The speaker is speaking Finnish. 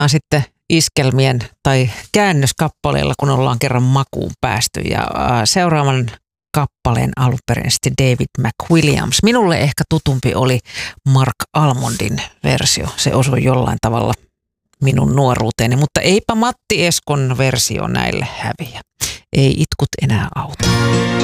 jatketaan sitten iskelmien tai käännöskappaleilla, kun ollaan kerran makuun päästy. Ja seuraavan kappaleen alunperin sitten David McWilliams. Minulle ehkä tutumpi oli Mark Almondin versio. Se osui jollain tavalla minun nuoruuteeni, mutta eipä Matti Eskon versio näille häviä. Ei itkut enää auta.